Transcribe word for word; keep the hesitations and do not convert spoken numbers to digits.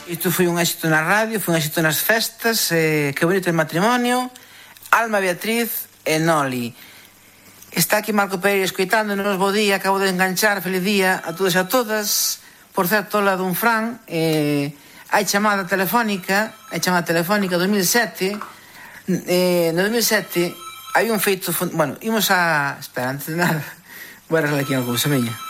Isto foi un éxito na radio, foi un éxito nas festas, eh, que bonito el matrimonio. Alma Beatriz e Noli. Está aquí Marco Pereira escoitándonos, bo día, acabo de enganchar, feliz día a todos e a todas. Por certo, la dun Fran, eh, hai chamada telefónica, hai chamada telefónica dos mil sete, eh, no dos mil sete hai un feito, bueno, imos a... Espera, antes de nada, vou a arreglar aquí unha cousa miña.